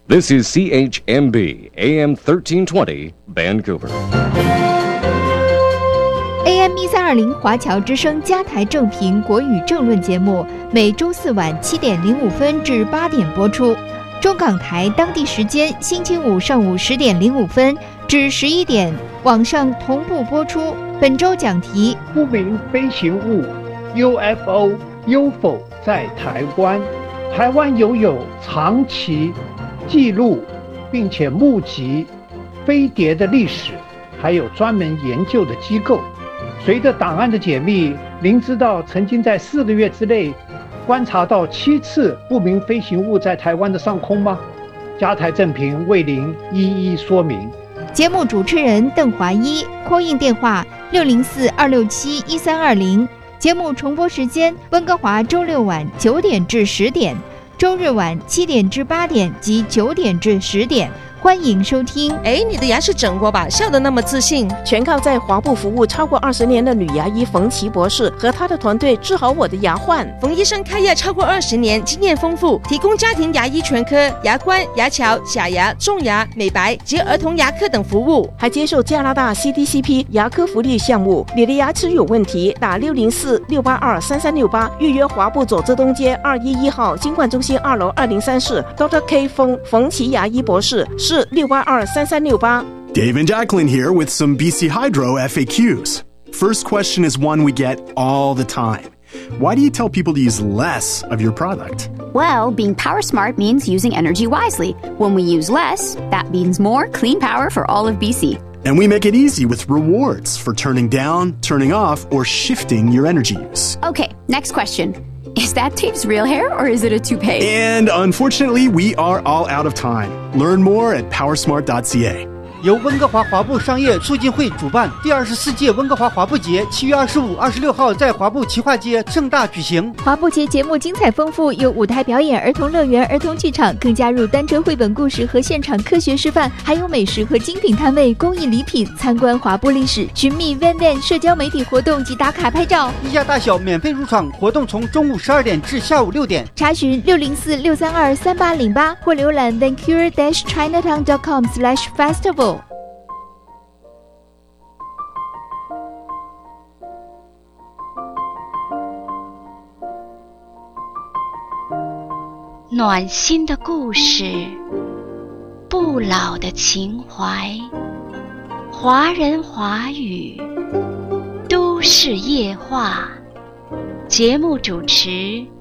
This is CHMB AM 1320 Vancouver. AM 1320华侨之声加台正频国语政论节目，每周四晚7点05分至8点播出。中港台当地时间星期五上午10点05分至11点，网上同步播出。本周讲题： 不明飞行物 UFO 有否在台湾？台湾拥有长期记录并且目击飞碟的历史，还有专门研究的机构。随着档案的解密，您知道曾经在4个月之内观察到7次不明飞行物在台湾的上空吗？加台正频为您一一说明。 节目主持人邓华一，call in电话604-267-1320。节目重播时间：温哥华周六晚9点至10点，周日晚7点至8点及9点至10点。欢迎收听。 你的牙是整过吧？笑得那么自信。 全靠在华部服务超过20年的女牙医冯琦博士和她的团队治好我的牙患。 冯医生开业超过20年，经验丰富，提供家庭牙医全科、牙冠、牙桥、假牙、种牙、美白及儿童牙科等服务， 还接受加拿大 CDCP 牙科福利项目。你的牙齿有问题，打604-682-3368预约华部佐治东街211号金冠中心2楼2034 Dr. K 冯琦牙医博士。是682-3368。 Dave and Jacqueline here with some BC Hydro FAQs. First question is one we get all the time. Why do you tell people to use less of your product? Well, being power smart means using energy wisely. When we use less, that means more clean power for all of BC. And we make it easy with rewards for turning down, turning off, or shifting your energy use. Okay, next question.Is that Dave's real hair or is it a toupee? And unfortunately, we are all out of time. Learn more at powersmart.ca. 由温哥华华埠商业促进会主办，第24届温哥华华埠节7月25、26号在华埠旗化街盛大举行。 华埠节节目精彩丰富，有舞台表演、儿童乐园、儿童剧场，更加入单车绘本故事和现场科学示范，还有美食和精品摊位、公益礼品，参观华埠历史，寻觅 Van 社交媒体活动及打卡拍照。 一家大小免费入场，活动从中午12点至下午6点。 查询604-632-3808或浏览 vancouver-chinatown.com/festival。 暖心的故事，不老的情怀，华人华语，都市夜话。节目主持